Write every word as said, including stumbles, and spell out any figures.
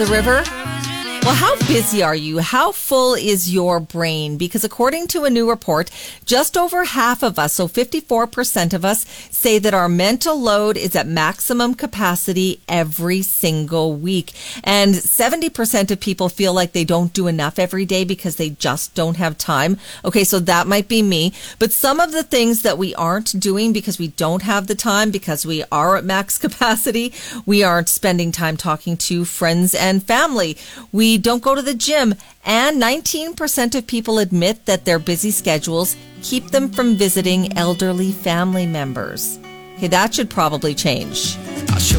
The river? Well, how busy are you? How full is your brain? Because according to a new report, just over half of us, so fifty-four percent of us, say that our mental load is at maximum capacity every single week. And seventy percent of people feel like they don't do enough every day because they just don't have time. Okay, so that might be me. But some of the things that we aren't doing because we don't have the time, because we are at max capacity, we aren't spending time talking to friends and family. We We don't go to the gym, and nineteen percent of people admit that their busy schedules keep them from visiting elderly family members. Okay, that should probably change.